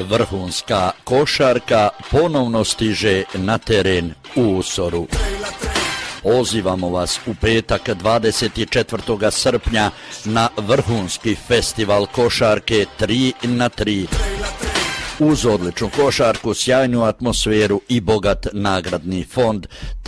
Vrhunska košarka ponovno stiže na teren u Usoru. Pozivamo vas u petak 24. srpnja na vrhunski festival košarke 3x3. Uz odličnu košarku, sjajnu atmosferu i bogat nagradni fond,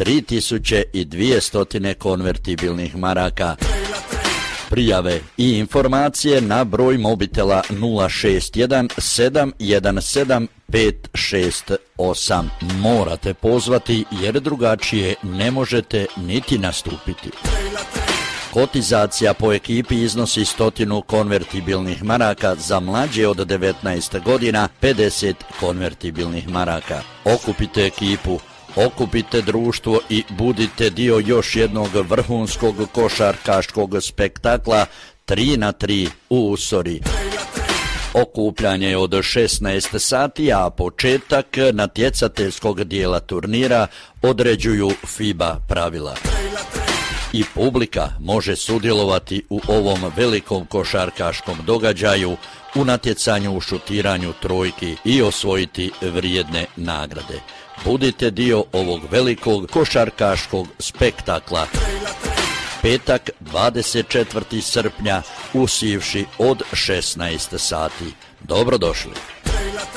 3200 konvertibilnih maraka. Prijave i informacije na broj mobitela 061 717 568. Morate pozvati jer drugačije ne možete niti nastupiti. Kotizacija po ekipi iznosi 100 konvertibilnih maraka, za mlađe od 19 godina 50 konvertibilnih maraka. Okupite ekipu, okupite društvo i budite dio još jednog vrhunskog košarkaškog spektakla 3x3 u Usori. Okupljanje je od 16 sati, a početak natjecateljskog dijela turnira određuju FIBA pravila. I publika može sudjelovati u ovom velikom košarkaškom događaju u natjecanju u šutiranju trojki i osvojiti vrijedne nagrade. Budite dio ovog velikog košarkaškog spektakla. Petak 24. srpnja usivši od 16 sati. Dobrodošli.